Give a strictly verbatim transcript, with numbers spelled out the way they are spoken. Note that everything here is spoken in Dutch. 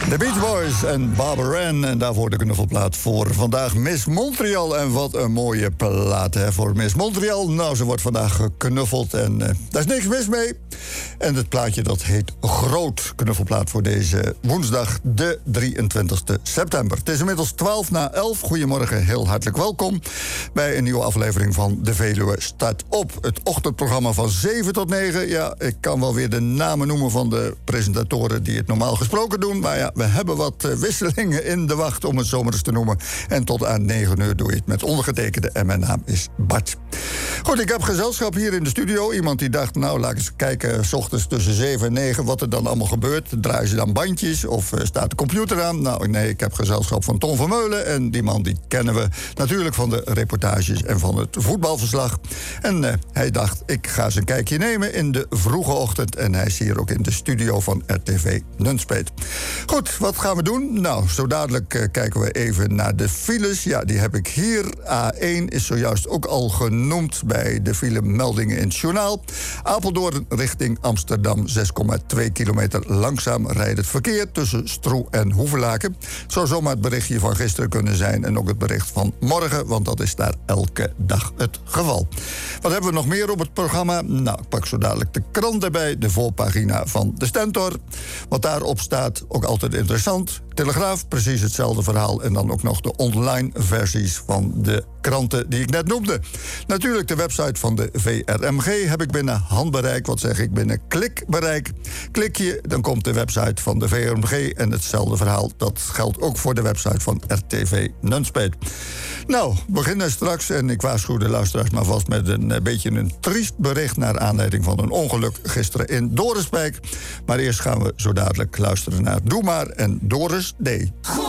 De Beach Boys en Barbara Ann. En daarvoor de knuffelplaat voor vandaag Miss Montreal. En wat een mooie plaat hè, voor Miss Montreal. Nou, ze wordt vandaag geknuffeld en uh, daar is niks mis mee. En het plaatje dat heet Groot. Knuffelplaat voor deze woensdag, de drieëntwintigste september. Het is inmiddels twaalf na elf. Goedemorgen, heel hartelijk welkom bij een nieuwe aflevering van De Veluwe Start Op. Het ochtendprogramma van zeven tot negen. Ja, ik kan wel weer de namen noemen van de presentatoren die het normaal gesproken doen. Maar ja, we hebben wat uh, wisselingen in de wacht, om het zo maar eens te noemen. En tot aan negen uur doe je het met ondergetekende en mijn naam is Bart. Goed, ik heb gezelschap hier in de studio. Iemand die dacht, nou, laat eens kijken, 's ochtends tussen zeven en negen, wat er dan allemaal gebeurt. Draaien ze dan bandjes of uh, staat de computer aan? Nou, nee, ik heb gezelschap van Ton Vermeulen. En die man, die kennen we natuurlijk van de reportages en van het voetbalverslag. En uh, hij dacht, ik ga eens een kijkje nemen in de vroege ochtend. En hij is hier ook in de studio van R T V Nunspeet. Goed, wat gaan we doen? Nou, zo dadelijk uh, kijken we even naar de files. Ja, die heb ik hier. A één is zojuist ook al genoemd bij de filemeldingen in het journaal. Apeldoorn richting Amsterdam, zes komma twee kilometer langzaam rijdt het verkeer tussen Stroe en Hoevelaken. Het zou zomaar het berichtje van gisteren kunnen zijn en ook het bericht van morgen, want dat is daar elke dag het geval. Wat hebben we nog meer op het programma? Nou, ik pak zo dadelijk de krant erbij, de voorpagina van de Stentor. Wat daarop staat, ook altijd interessant. Telegraaf, precies hetzelfde verhaal. En dan ook nog de online versies van de kranten die ik net noemde. Natuurlijk de website van de V R M G heb ik binnen handbereik. Wat zeg ik, binnen klikbereik. Klik je, dan komt de website van de V R M G. En hetzelfde verhaal, dat geldt ook voor de website van R T V Nunspeet. Nou, we beginnen straks. En ik waarschuw de luisteraars maar vast met een, een beetje een triest bericht naar aanleiding van een ongeluk gisteren in Doriswijk. Maar eerst gaan we zo dadelijk luisteren naar Doe Maar en Doris D.